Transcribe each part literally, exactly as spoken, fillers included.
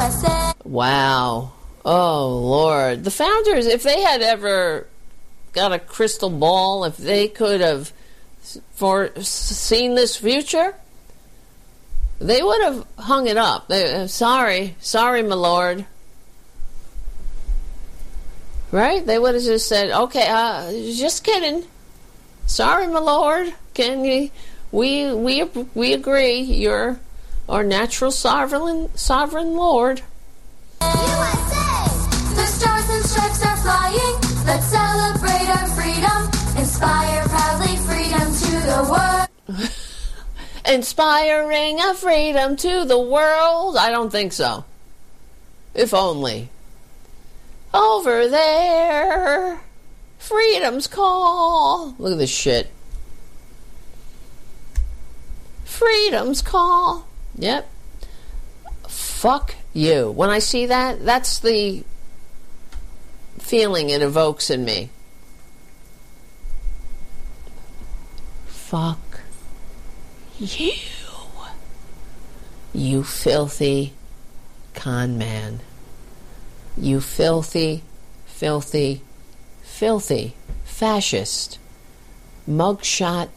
S A. Wow. Oh, Lord. The founders, if they had ever got a crystal ball, if they could have foreseen this future, they would have hung it up. They, sorry. Sorry, my lord. Right? They would have just said, okay, uh, just kidding. Sorry, my lord. Can you... We we we agree. You're our natural sovereign sovereign lord. U S A! The stars and stripes are flying. Let's celebrate our freedom. Inspire proudly freedom to the world. Inspiring a freedom to the world. I don't think so. If only. Over there. Freedom's call. Look at this shit. Freedom's call. Yep. Fuck you. When I see that, that's the feeling it evokes in me. Fuck you. You filthy con man. You filthy, filthy, filthy fascist mugshot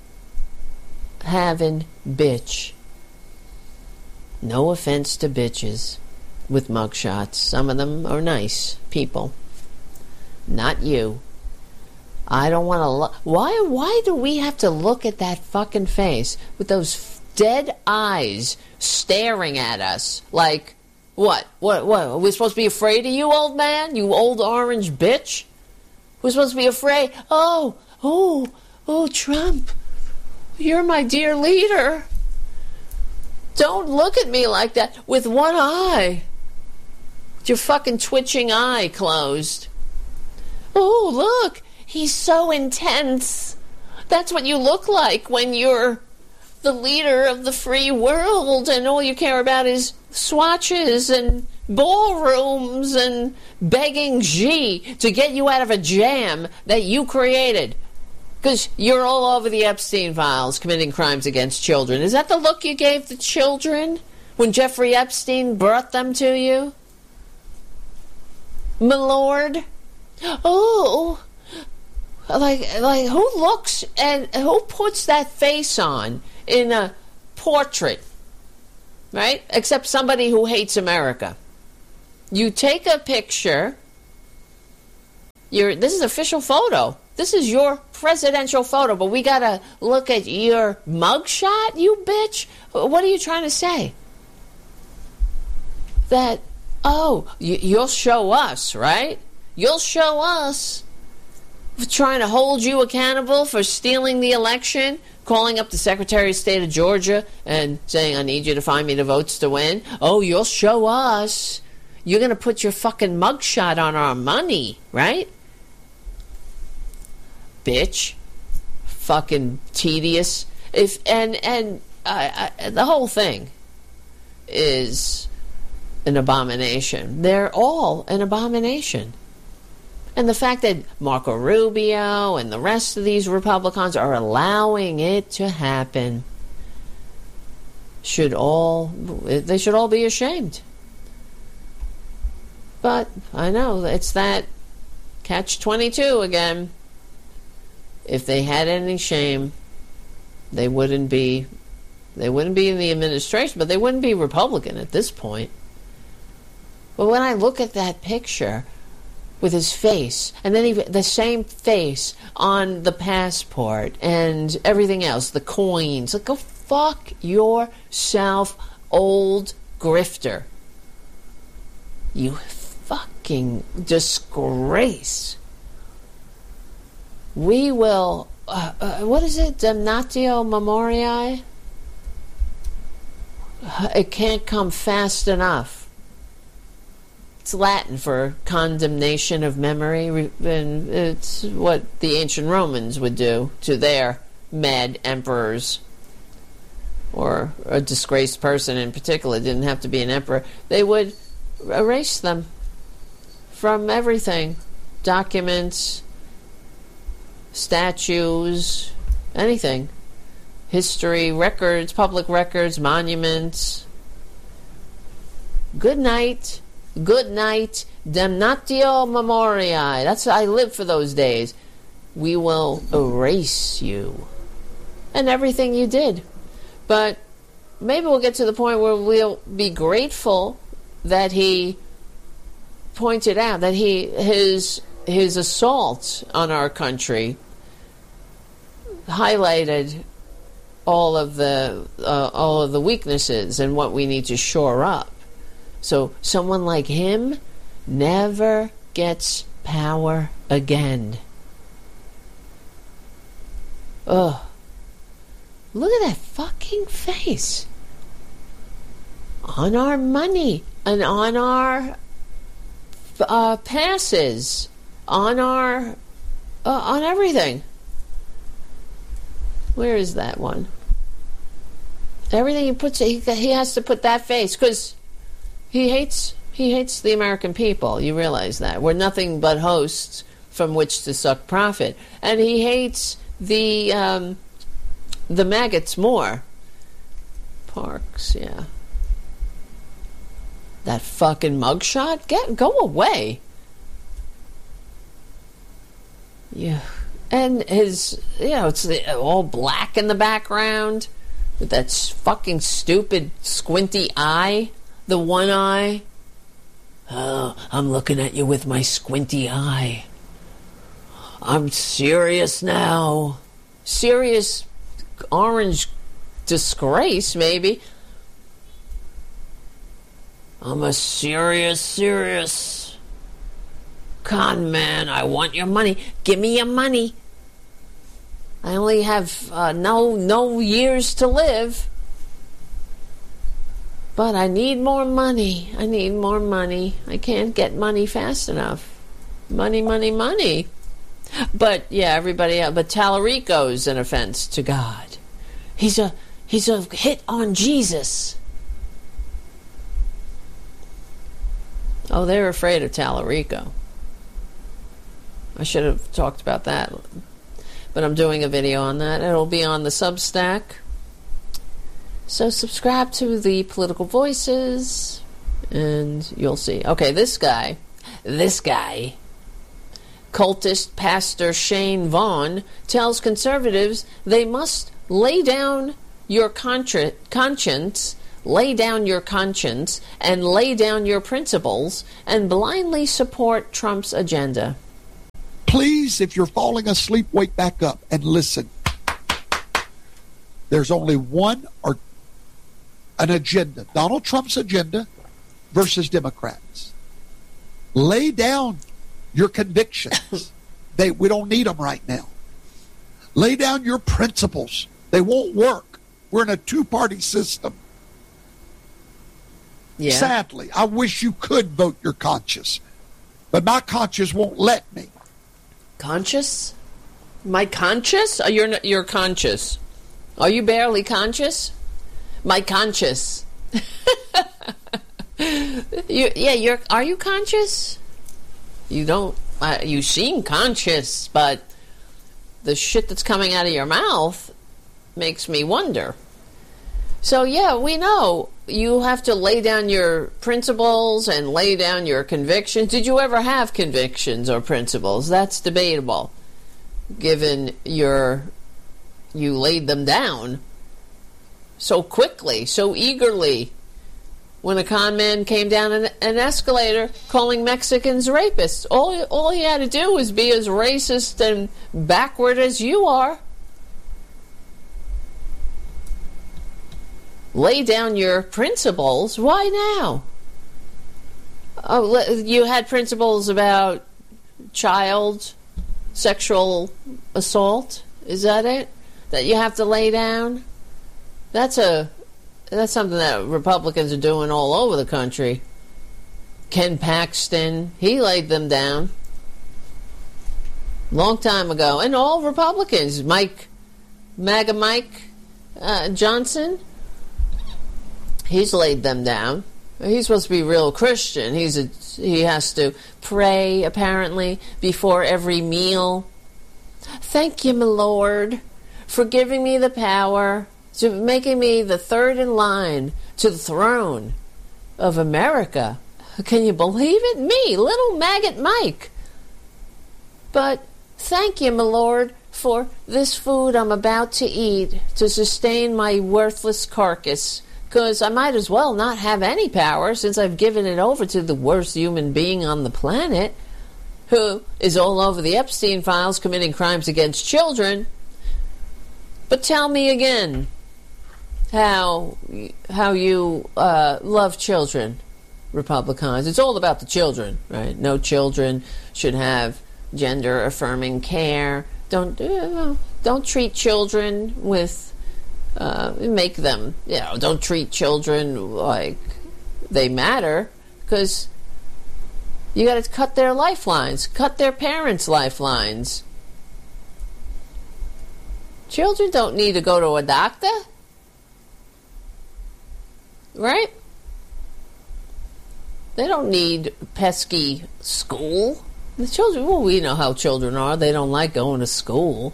having bitch. No offense to bitches with mugshots. Some of them are nice people. Not you. I don't want to look. Why, why do we have to look at that fucking face with those f- dead eyes staring at us? Like, what? What? What? Are we supposed to be afraid of you, old man? You old orange bitch? We're supposed to be afraid. Oh, oh, oh, Trump. You're my dear leader. Don't look at me like that with one eye. With your fucking twitching eye closed. Oh, look. He's so intense. That's what you look like when you're the leader of the free world and all you care about is swatches and ballrooms and begging Xi to get you out of a jam that you created. Because you're all over the Epstein files committing crimes against children. Is that the look you gave the children when Jeffrey Epstein brought them to you? My lord? Oh, like, like who looks and who puts that face on in a portrait, right? Except somebody who hates America. You take a picture. You're, this is an official photo. This is your presidential photo, but we gotta look at your mugshot, you bitch? What are you trying to say? That, oh, you, you'll show us, right? You'll show us trying to hold you accountable for stealing the election, calling up the Secretary of State of Georgia and saying, I need you to find me the votes to win. Oh, you'll show us. You're going to put your fucking mugshot on our money, right? Bitch. Fucking tedious. If and and uh, I, the whole thing is an abomination. They're all an abomination. And the fact that Marco Rubio and the rest of these Republicans are allowing it to happen should all, they should all be ashamed. But I know it's that catch twenty-two again. If they had any shame, they wouldn't be they wouldn't be in the administration, but they wouldn't be Republican at this point. But when I look at that picture with his face, and then even the same face on the passport and everything else, the coins, like, go fuck yourself, old grifter. You fucking disgrace. We will, uh, uh, what is it, damnatio memoriae? It can't come fast enough. It's Latin for condemnation of memory, and it's what the ancient Romans would do to their mad emperors, or a disgraced person in particular. It didn't have to be an emperor. They would erase them from everything. Documents, statues, anything. History, records, public records, monuments. Good night. Good night. Damnatio memoriae. That's I live for those days. We will erase you and everything you did. But maybe we'll get to the point where we'll be grateful that he pointed out that he his his assault on our country highlighted all of the uh, all of the weaknesses and what we need to shore up. So someone like him never gets power again. Ugh. Look at that fucking face. On our money and on our uh, passes, on our uh, on everything. Where is that one? Everything he puts, he, he has to put that face because he hates he hates the American people. You realize that we're nothing but hosts from which to suck profit, and he hates the um, the maggots more. Parks, yeah. That fucking mugshot, get go away. Yeah. And his, you know, it's all black in the background with that fucking stupid squinty eye, the one eye. Oh, I'm looking at you with my squinty eye. I'm serious now. Serious orange disgrace, maybe. I'm a serious, serious con man. I want your money. Give me your money. I only have uh, no no years to live. But I need more money. I need more money. I can't get money fast enough. Money, money, money. But yeah, everybody else. But Tallarico's an offense to God. He's a he's a hit on Jesus. Oh, they're afraid of Tallarico. I should have talked about that. But I'm doing a video on that. It'll be on the Substack. So subscribe to the Political Voices, and you'll see. Okay, this guy, this guy, cultist Pastor Shane Vaughn, tells conservatives they must lay down your contri- conscience, lay down your conscience, and lay down your principles, and blindly support Trump's agenda. Please, if you're falling asleep, wake back up and listen. There's only one or an agenda, Donald Trump's agenda versus Democrats. Lay down your convictions. They we don't need them right now. Lay down your principles. They won't work. We're in a two-party system. Yeah. Sadly, I wish you could vote your conscience, but my conscience won't let me. Conscious? My conscious? Oh, you're not, you're conscious. Are you barely conscious? My conscious. you, yeah, you're. Are you conscious? You don't. Uh, you seem conscious, but the shit that's coming out of your mouth makes me wonder. So yeah, we know you have to lay down your principles and lay down your convictions. Did you ever have convictions or principles? That's debatable, given your you laid them down so quickly, so eagerly, when a con man came down an, an escalator calling Mexicans rapists. All, all he had to do was be as racist and backward as you are. Lay down your principles. Why now? Oh, you had principles about child sexual assault? Is that it? That you have to lay down? That's a that's something that Republicans are doing all over the country. Ken Paxton, he laid them down long time ago, and all Republicans. Mike, MAGA Mike uh, Johnson, he's laid them down. He's supposed to be real Christian. He's a he has to pray apparently before every meal. Thank you, my Lord, for giving me the power, to making me the third in line to the throne. of America. Can you believe it? Me, little maggot Mike. But thank you, my lord, for this food I'm about to eat to sustain my worthless carcass, because I might as well not have any power since I've given it over to the worst human being on the planet, who is all over the Epstein files committing crimes against children. But tell me again how how you uh, love children, Republicans. It's all about the children, right? No children should have gender-affirming care. Don't uh, don't treat children with uh, make them you know. Don't treat children like they matter, because you got to cut their lifelines, cut their parents' lifelines. Children don't need to go to a doctor, right? They don't need pesky school. The children, well, we know how children are. They don't like going to school.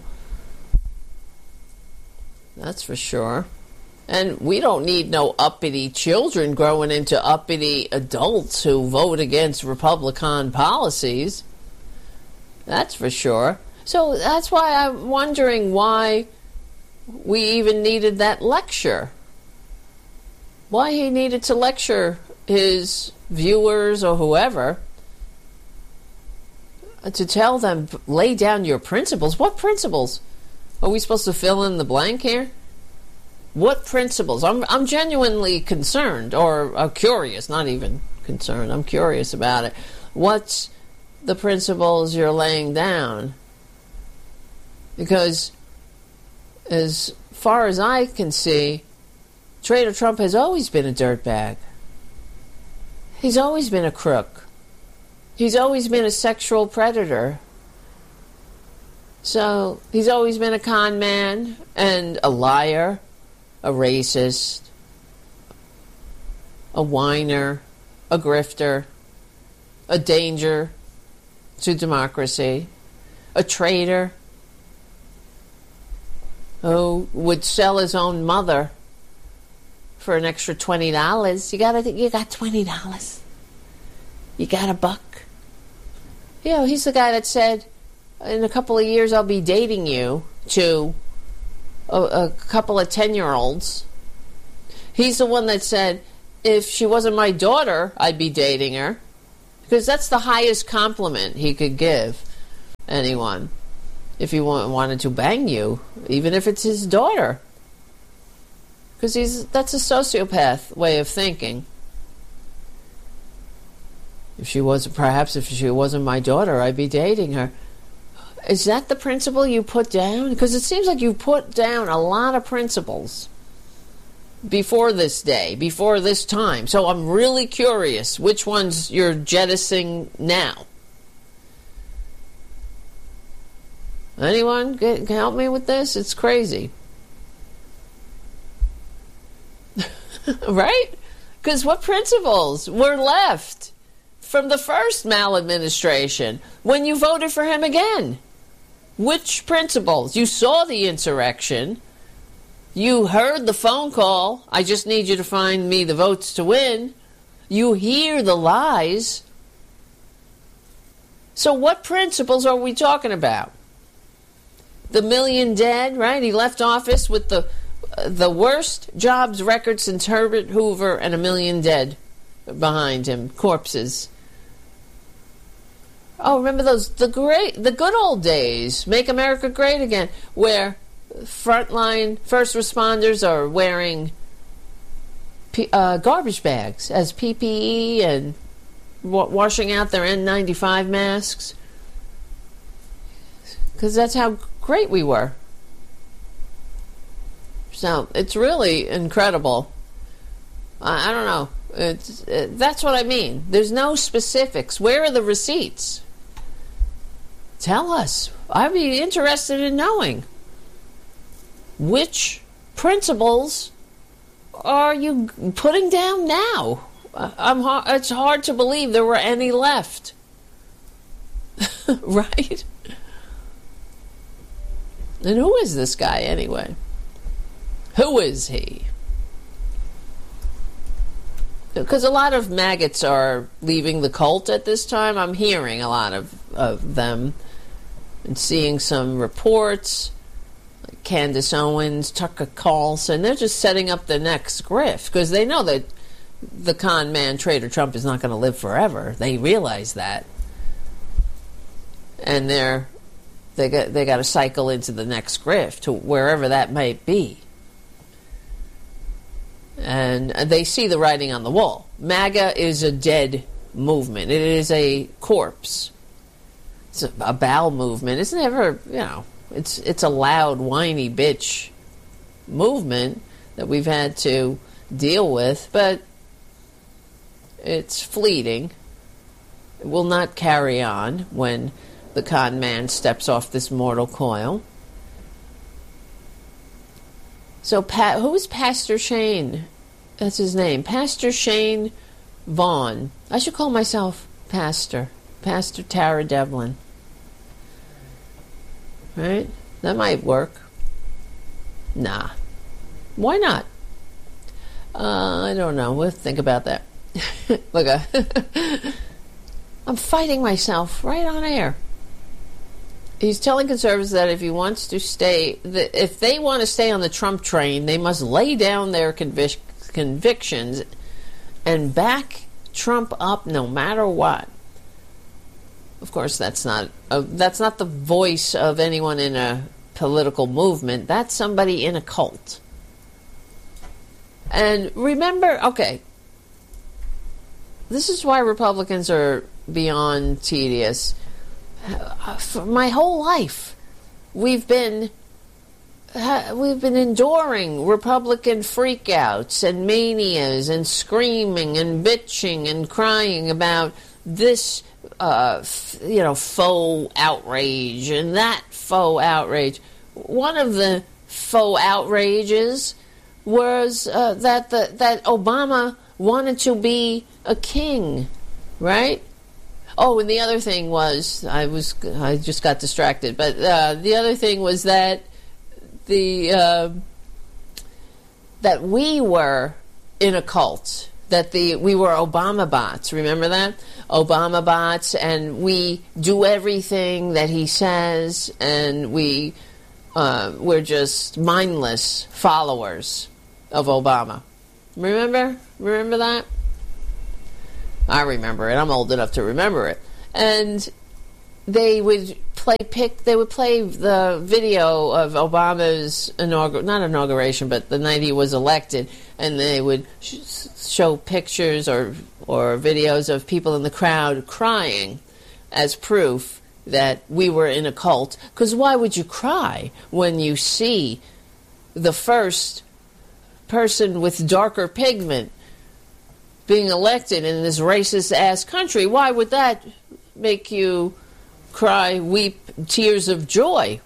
That's for sure. And we don't need no uppity children growing into uppity adults who vote against Republican policies. That's for sure. So that's why I'm wondering why we even needed that lecture. Why he needed to lecture his viewers or whoever to tell them, lay down your principles. What principles? Are we supposed to fill in the blank here? What principles? I'm I'm genuinely concerned, or uh, curious, not even concerned. I'm curious about it. What's the principles you're laying down? Because as far as I can see, Trader Trump has always been a dirtbag. He's always been a crook. He's always been a sexual predator. So he's always been a con man and a liar, a racist, a whiner, a grifter, a danger to democracy, a traitor who would sell his own mother for an extra twenty dollars. You got you got twenty dollars. You got a buck. You know, he's the guy that said, in a couple of years I'll be dating you, to a, a couple of ten-year-olds. He's the one that said, if she wasn't my daughter, I'd be dating her. Because that's the highest compliment he could give anyone. If he wanted to bang you, even if it's his daughter. Because he's that's a sociopath way of thinking. If she was, perhaps if she wasn't my daughter, I'd be dating her. Is that the principle you put down? Because it seems like you put down a lot of principles before this day, before this time. So I'm really curious which ones you're jettisoning now. Anyone get, can help me with this? It's crazy. Right? Because what principles were left from the first maladministration when you voted for him again? Which principles? You saw the insurrection. You heard the phone call. I just need you to find me the votes to win. You hear the lies. So what principles are we talking about? The million dead, right? He left office with the uh, the worst jobs record since Herbert Hoover, and a million dead behind him, corpses. Oh, remember those the great the good old days, Make America Great Again, where frontline first responders are wearing P, uh, garbage bags as P P E and wa- washing out their N ninety-five masks, because that's how great we were. So it's really incredible. I, I don't know. It's, it, that's what I mean. There's no specifics. Where are the receipts? Tell us. I'd be interested in knowing. Which principles are you putting down now? I'm. It's hard to believe there were any left. Right? And who is this guy anyway? Who is he? Because a lot of maggots are leaving the cult at this time. I'm hearing a lot of, of them and seeing some reports. Like Candace Owens, Tucker Carlson, they're just setting up the next grift because they know that the con man Trader Trump is not going to live forever. They realize that. And they're they got they got to cycle into the next grift to wherever that might be. And they see the writing on the wall. MAGA is a dead movement. It is a corpse. It's a, a bowel movement. It's never, you know, it's it's a loud, whiny bitch movement that we've had to deal with, but it's fleeting. It will not carry on when the con man steps off this mortal coil. So, pa- who is Pastor Shane? That's his name. Pastor Shane Vaughn. I should call myself Pastor. Pastor Tara Devlin. Right? That might work. Nah. Why not? Uh, I don't know. We'll think about that. Look, uh, I'm fighting myself right on air. He's telling conservatives that if he wants to stay, that if they want to stay on the Trump train, they must lay down their convic- convictions and back Trump up no matter what. Of course, that's not uh, that's not the voice of anyone in a political movement. That's somebody in a cult. And remember, okay, this is why Republicans are beyond tedious. For my whole life, we've been uh, we've been enduring Republican freakouts and manias and screaming and bitching and crying about this, uh, f- you know, faux outrage and that faux outrage. One of the faux outrages was uh, that the that Obama wanted to be a king, right? Oh, and the other thing was, I was, I just got distracted, but uh, the other thing was that the, uh, that we were in a cult, that the, we were Obama bots, remember that? Obama bots, and we do everything that he says, and we, uh, we're just mindless followers of Obama. Remember? Remember that? I remember it. I'm old enough to remember it. And they would play pick. They would play the video of Obama's inaugural, not inauguration, but the night he was elected, and they would sh- show pictures or or videos of people in the crowd crying as proof that we were in a cult. Because why would you cry when you see the first person with darker pigment being elected in this racist-ass country? Why would that make you cry, weep tears of joy?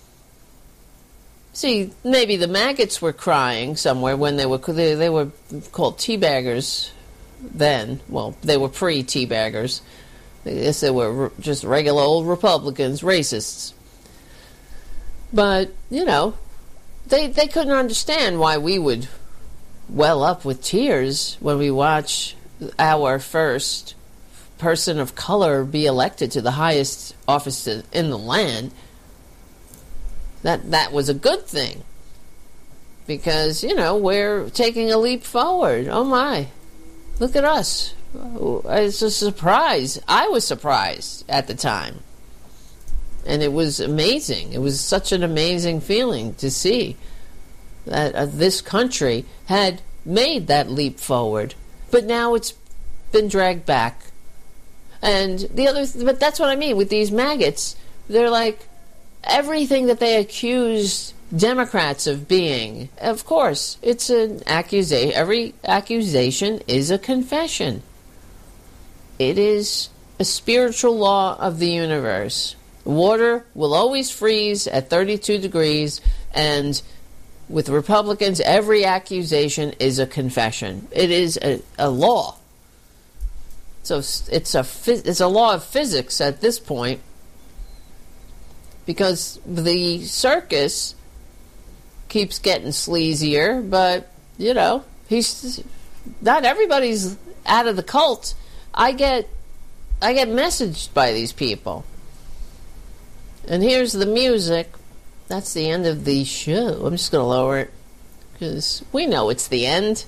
See, maybe the maggots were crying somewhere when they were they, they were called teabaggers then. Well, they were pre-teabaggers. I guess they were just regular old Republicans, racists. But, you know, they they couldn't understand why we would well up with tears when we watch our first person of color be elected to the highest office in the land. That that was a good thing, because, you know, we're taking a leap forward. Oh my, look at us. It's a surprise. I was surprised at the time, and it was amazing. It was such an amazing feeling to see that uh, this country had made that leap forward, but now it's been dragged back. And the other, th- but that's what I mean with these maggots. They're like everything that they accused Democrats of being. Of course, it's an accusation. Every accusation is a confession. It is a spiritual law of the universe. Water will always freeze at thirty-two degrees, and with Republicans, every accusation is a confession. It is a, a law. So it's a it's a law of physics at this point, because the circus keeps getting sleazier. But, you know, he's not everybody's out of the cult, I get I get messaged by these people. And here's the music. That's the end of the show. I'm just going to lower it because we know it's the end.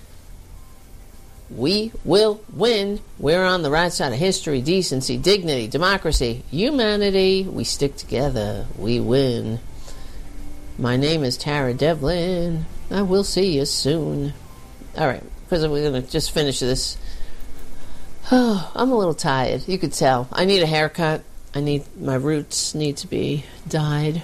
We will win. We're on the right side of history, decency, dignity, democracy, humanity. We stick together. We win. My name is Tara Devlin. I will see you soon. All right, because we're going to just finish this. Oh, I'm a little tired. You could tell. I need a haircut. I need, my roots need to be dyed.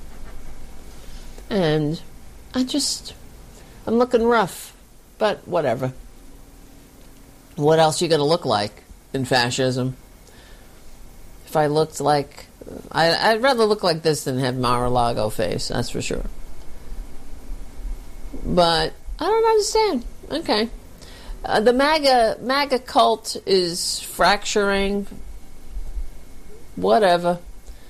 And I just, I'm looking rough. But whatever. What else are you going to look like in fascism? If I looked like... I, I'd rather look like this than have Mar-a-Lago face, that's for sure. But I don't understand. Okay. Uh, the MAGA, MAGA cult is fracturing. Whatever.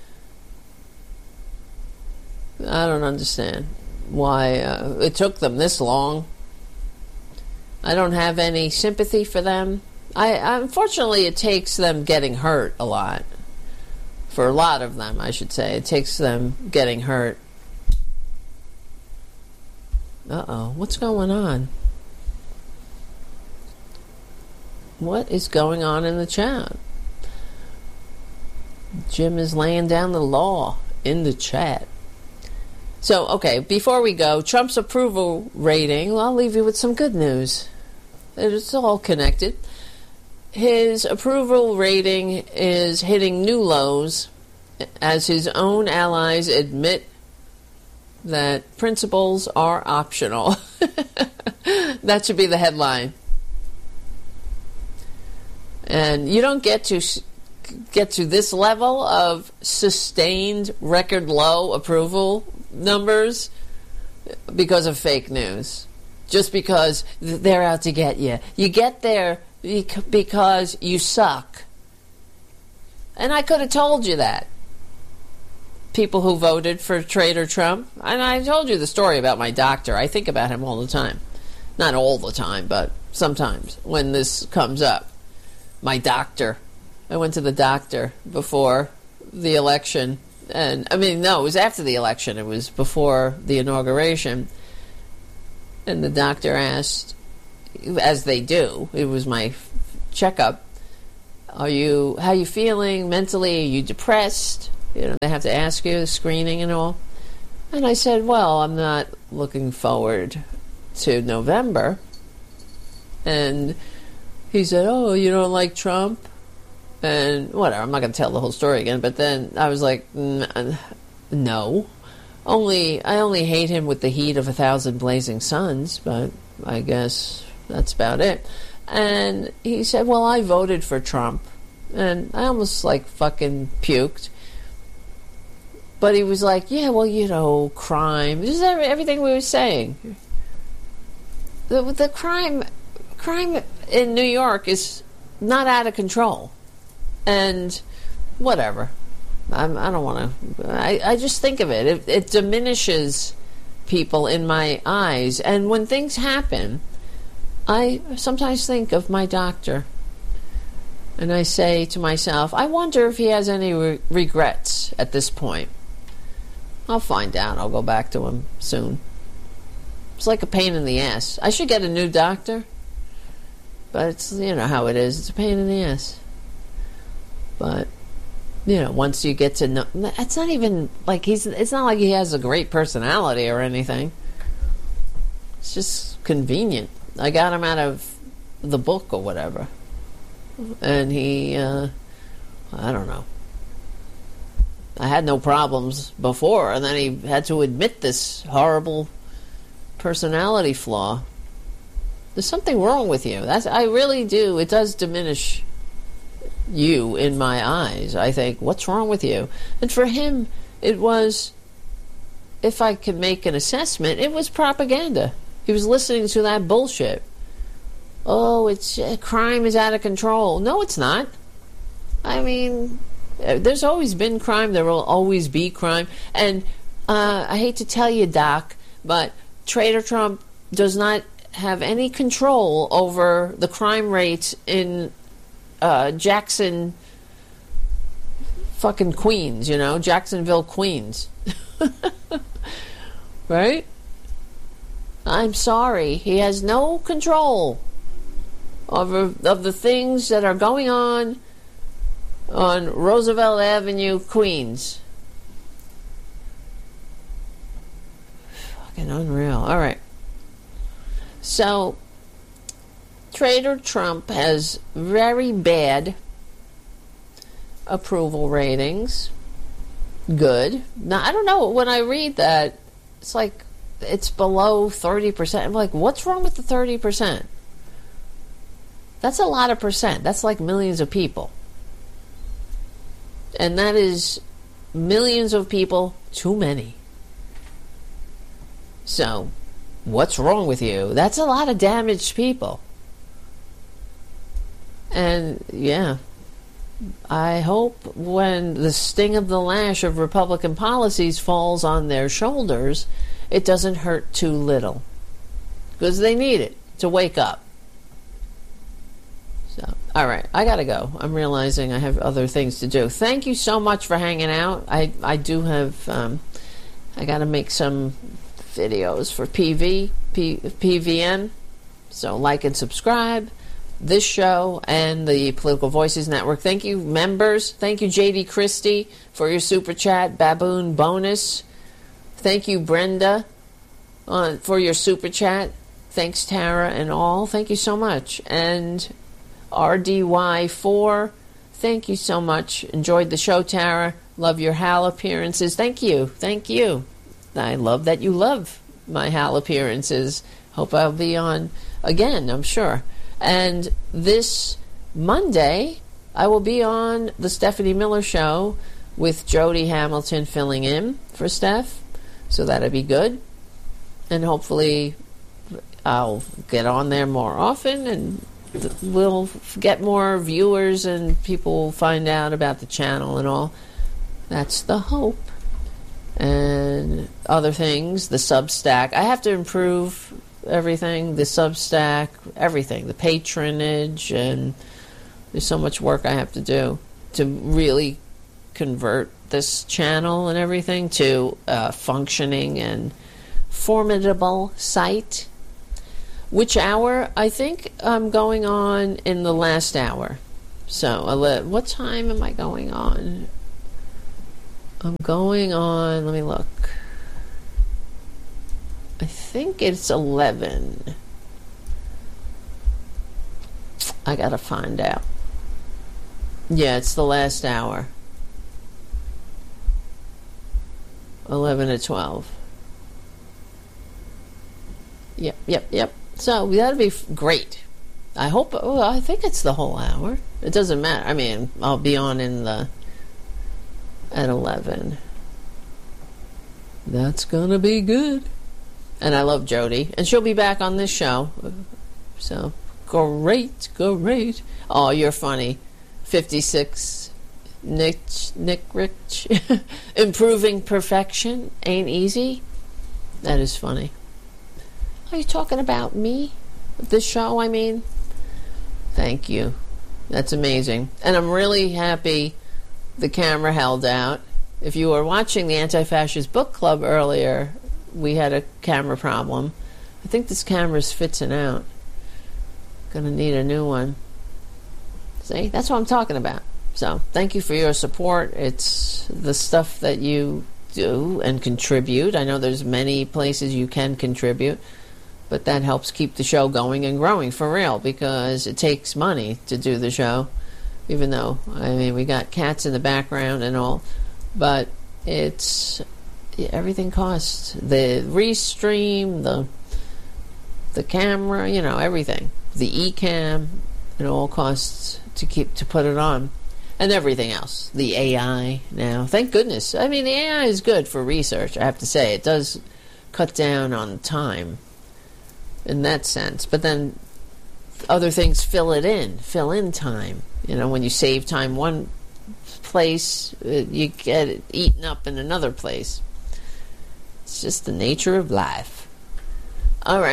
I don't understand why uh, it took them this long. I don't have any sympathy for them. I unfortunately, it takes them getting hurt a lot. For a lot of them, I should say. It takes them getting hurt. Uh-oh. What's going on? What is going on in the chat? Jim is laying down the law in the chat. So, okay, before we go, Trump's approval rating, well, I'll leave you with some good news. It's all connected. His approval rating is hitting new lows as his own allies admit that principles are optional. That should be the headline. And you don't get to get to this level of sustained record low approval numbers because of fake news. Just because they're out to get you. You get there because you suck. And I could have told you that. People who voted for Traitor Trump. And I told you the story about my doctor. I think about him all the time. Not all the time, but sometimes when this comes up. My doctor. I went to the doctor before the election. And I mean, no, it was after the election. It was before the inauguration. And the doctor asked, as they do, it was my checkup, are you, how are you feeling mentally? Are you depressed? You know, they have to ask you, the screening and all. And I said, well, I'm not looking forward to November. And he said, oh, you don't like Trump? And whatever, I'm not going to tell the whole story again. But then I was like, no. Only I only hate him with the heat of a thousand blazing suns, but I guess that's about it. And he said, well, I voted for Trump. And I almost like fucking puked. But he was like, yeah, well, you know, crime. This is everything we were saying. The, the crime, crime in New York is not out of control. And whatever. I'm, I don't want to... I, I just think of it. it. It diminishes people in my eyes. And when things happen, I sometimes think of my doctor. And I say to myself, I wonder if he has any re- regrets at this point. I'll find out. I'll go back to him soon. It's like a pain in the ass. I should get a new doctor. But it's, you know how it is. It's a pain in the ass. But... you know, once you get to know, it's not even like he's, it's not like he has a great personality or anything. It's just convenient. I got him out of the book or whatever. And he, uh, I don't know. I had no problems before, and then he had to admit this horrible personality flaw. There's something wrong with you. That's, I really do. It does diminish you in my eyes. I think, what's wrong with you? And for him, it was, if I could make an assessment, it was propaganda. He was listening to that bullshit. Oh, it's uh, crime is out of control. No, it's not. I mean, there's always been crime. There will always be crime. And uh, I hate to tell you, Doc, but Traitor Trump does not have any control over the crime rates in uh, Jackson, fucking Queens, you know, Jacksonville, Queens. Right? I'm sorry. He has no control over of the things that are going on on Roosevelt Avenue, Queens. Fucking unreal. All right. So, Trader Trump has very bad approval ratings. Good. Now, I don't know. When I read that, it's like it's below thirty percent. I'm like, what's wrong with the thirty percent? That's a lot of percent. That's like millions of people. And that is millions of people too many. So, what's wrong with you? That's a lot of damaged people. And, yeah, I hope when the sting of the lash of Republican policies falls on their shoulders, it doesn't hurt too little. Because they need it to wake up. So, all right, I gotta go. I'm realizing I have other things to do. Thank you so much for hanging out. I, I do have, um, I gotta make some videos for P V, P, PVN. So like and subscribe. This show and the Political Voices Network. Thank you, members. Thank you, J D Christie, for your super chat, Baboon bonus. Thank you, Brenda, uh, for your super chat. Thanks, Tara and all. Thank you so much. And R D Y four, thank you so much. Enjoyed the show, Tara. Love your Hal appearances. Thank you. Thank you. I love that you love my Hal appearances. Hope I'll be on again, I'm sure. And this Monday, I will be on the Stephanie Miller Show with Jody Hamilton filling in for Steph. So that'll be good. And hopefully I'll get on there more often and we'll get more viewers and people will find out about the channel and all. That's the hope. And other things, the Substack. I have to improve everything, the Substack, everything, the patronage, and there's so much work I have to do to really convert this channel and everything to a functioning and formidable site. Which hour? I think I'm going on in the last hour. So, what time am I going on? I'm going on, let me look. I think it's eleven. I gotta find out. Yeah, it's the last hour. eleven to twelve. Yep, yep, yep. So that'll be great. I hope, oh, I think it's the whole hour. It doesn't matter. I mean, I'll be on in the, at eleven. That's gonna be good. And I love Jody. And she'll be back on this show. So, great, great. Oh, you're funny. fifty-six, Nick, Nick Rich. Improving perfection ain't easy. That is funny. Are you talking about me? This show, I mean? Thank you. That's amazing. And I'm really happy the camera held out. If you were watching the Anti-Fascist Book Club earlier, we had a camera problem. I think this camera's fitting out. Gonna need a new one. See? That's what I'm talking about. So, thank you for your support. It's the stuff that you do and contribute. I know there's many places you can contribute, but that helps keep the show going and growing for real, because it takes money to do the show. Even though, I mean, we got cats in the background and all, but it's... everything costs. The restream, the the camera, you know, everything. The eCam, it all costs to keep to put it on. And everything else. The A I now. Thank goodness. I mean, the A I is good for research, I have to say. It does cut down on time in that sense. But then other things fill it in, fill in time. You know, when you save time one place, you get it eaten up in another place. It's just the nature of life. All right.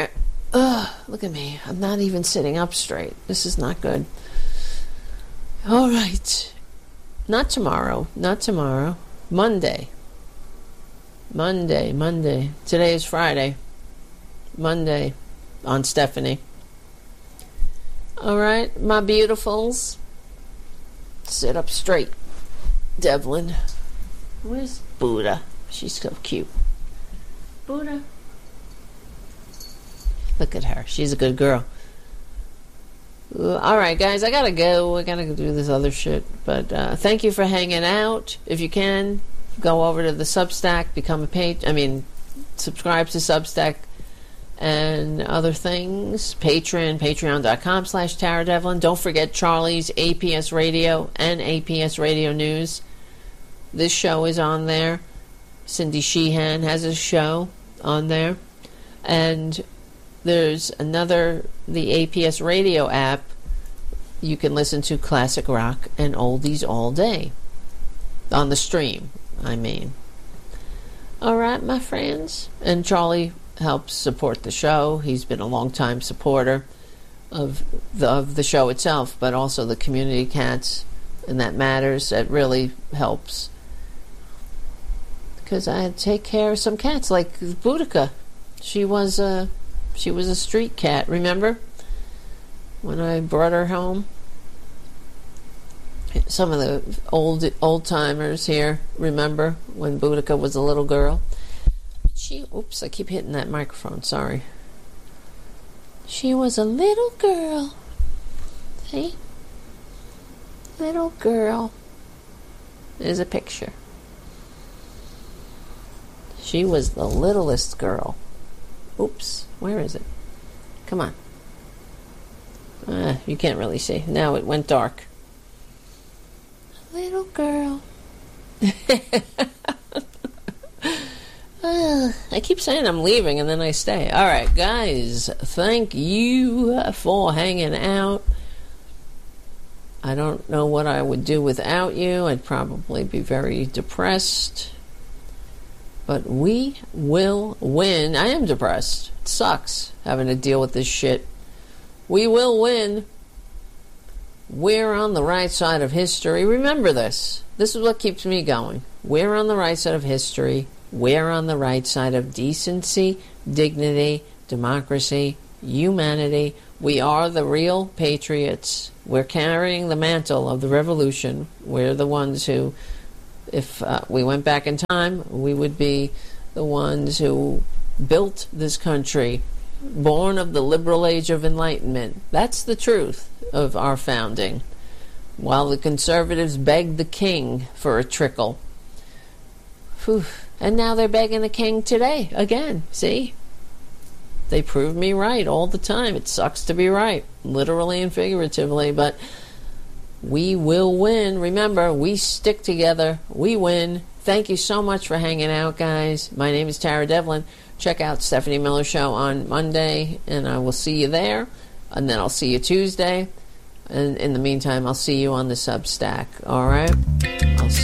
Ugh, look at me. I'm not even sitting up straight. This is not good. All right. Not tomorrow. Not tomorrow. Monday. Monday. Monday. Today is Friday. Monday on Stephanie. All right, my beautifuls. Sit up straight. Devlin. Where's Buddha? She's so cute. Buddha. Look at her. She's a good girl. All right, guys, I gotta go. I gotta go do this other shit. But uh, thank you for hanging out. If you can, go over to the Substack, become a page. I mean, subscribe to Substack and other things. Patreon, patreon.com slash Tara Devlin. Don't forget Charlie's A P S Radio and A P S Radio News. This show is on there. Cindy Sheehan has a show on there. And there's another, the A P S Radio app. You can listen to classic rock and oldies all day. On the stream, I mean. All right, my friends. And Charlie helps support the show. He's been a long-time supporter of the, of the show itself, but also the community cats, and that matters. That really helps. Because I had to take care of some cats, like Boudica. She was a... She was a street cat, remember? When I brought her home? Some of the old old timers here remember when Boudica was a little girl. She, oops, I keep hitting that microphone, sorry. She was a little girl. See? Little girl. There's a picture. She was the littlest girl. Oops, where is it? Come on. Uh, you can't really see. Now it went dark. Little girl. uh, I keep saying I'm leaving and then I stay. All right, guys, thank you for hanging out. I don't know what I would do without you. I'd probably be very depressed. But we will win. I am depressed. It sucks having to deal with this shit. We will win. We're on the right side of history. Remember this. This is what keeps me going. We're on the right side of history. We're on the right side of decency, dignity, democracy, humanity. We are the real patriots. We're carrying the mantle of the revolution. We're the ones who... If uh, we went back in time, we would be the ones who built this country, born of the liberal age of enlightenment. That's the truth of our founding. While the conservatives begged the king for a trickle. Whew. And now they're begging the king today, again. See? They prove me right all the time. It sucks to be right, literally and figuratively, but... we will win. Remember, we stick together. We win. Thank you so much for hanging out, guys. My name is Tara Devlin. Check out Stephanie Miller Show on Monday, and I will see you there. And then I'll see you Tuesday. And in the meantime, I'll see you on the Substack. All right?